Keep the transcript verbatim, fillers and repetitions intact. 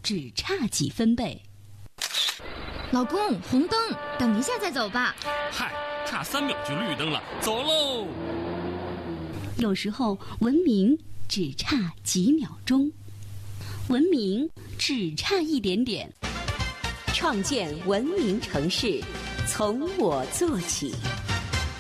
只差几分贝。 老公，红灯，等一下再走吧。 嗨，差三秒就绿灯了，走喽。 有时候文明只差几秒钟，文明只差一点点。 创建文明城市，从我做起。